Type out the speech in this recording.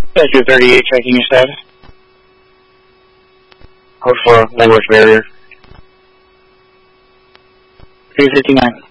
Statue 38, checking your status. Code 4, language barrier. 359.